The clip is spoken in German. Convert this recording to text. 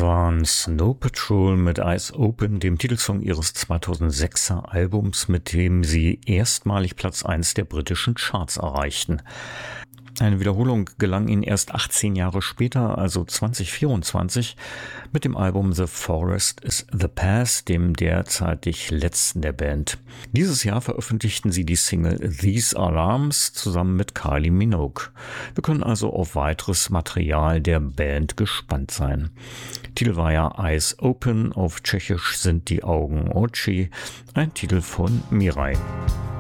waren Snow Patrol mit Eyes Open, dem Titelsong ihres 2006er Albums, mit dem sie erstmalig Platz 1 der britischen Charts erreichten. Eine Wiederholung gelang ihnen erst 18 Jahre später, also 2024, mit dem Album The Forest is the Past, dem derzeitig letzten der Band. Dieses Jahr veröffentlichten sie die Single These Alarms zusammen mit Kylie Minogue. Wir können also auf weiteres Material der Band gespannt sein. Titel war ja Eyes Open, auf Tschechisch sind die Augen Oči, ein Titel von Mirai.